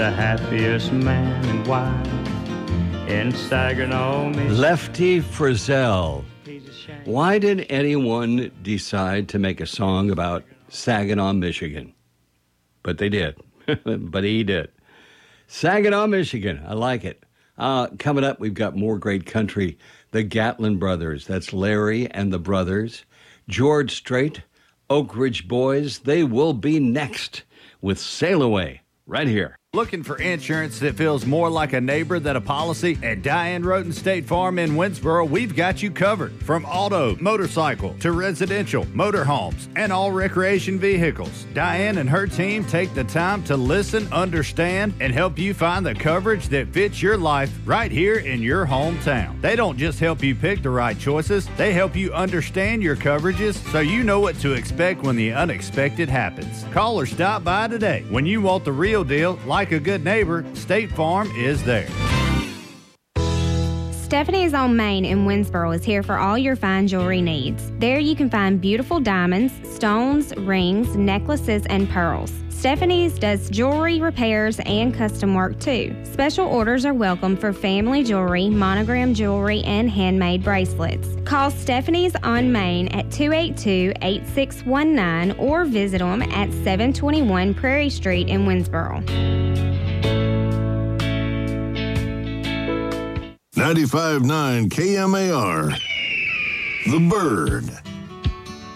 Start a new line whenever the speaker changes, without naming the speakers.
the happiest man in wild in Saginaw, Michigan.
Lefty Frizzell. Why did anyone decide to make a song about Saginaw, Michigan? But they did. But he did. Saginaw, Michigan. I like it. Coming up, we've got more great country. The Gatlin Brothers. That's Larry and the Brothers. George Strait, Oak Ridge Boys. They will be next with Sail Away right here.
Looking for insurance that feels more like a neighbor than a policy? At Diane Roten State Farm in Winsboro, we've got you covered. From auto, motorcycle, to residential, motorhomes, and all recreation vehicles. Diane and her team take the time to listen, understand, and help you find the coverage that fits your life right here in your hometown. They don't just help you pick the right choices, they help you understand your coverages so you know what to expect when the unexpected happens. Call or stop by today. When you want the real deal, like a good neighbor, State Farm is there.
Stephanie's on Main in Winsboro is here for all your fine jewelry needs. There you can find beautiful diamonds, stones, rings, necklaces, and pearls. Stephanie's does jewelry repairs and custom work too. Special orders are welcome for family jewelry, monogram jewelry, and handmade bracelets. Call Stephanie's on Main at 282-8619 or visit them at 721 Prairie Street in Winsboro.
95.9 KMAR, The Bird.